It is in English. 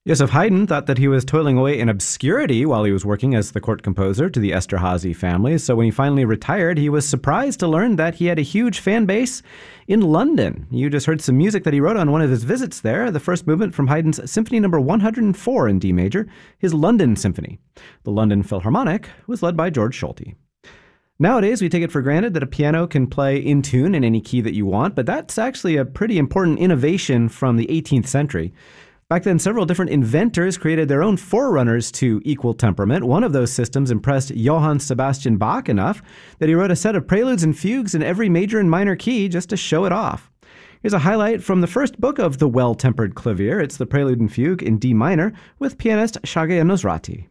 Joseph Haydn thought that he was toiling away in obscurity while he was working as the court composer to the Esterhazy family, so when he finally retired, he was surprised to learn that he had a huge fan base in London. You just heard some music that he wrote on one of his visits there, the first movement from Haydn's Symphony No. 104 in D major, his London Symphony. The London Philharmonic was led by George Solti. Nowadays, we take it for granted that a piano can play in tune in any key that you want, but that's actually a pretty important innovation from the 18th century. Back then, several different inventors created their own forerunners to equal temperament. One of those systems impressed Johann Sebastian Bach enough that he wrote a set of preludes and fugues in every major and minor key just to show it off. Here's a highlight from the first book of the Well-Tempered Clavier. It's the Prelude and Fugue in D minor with pianist Shage Nosrati.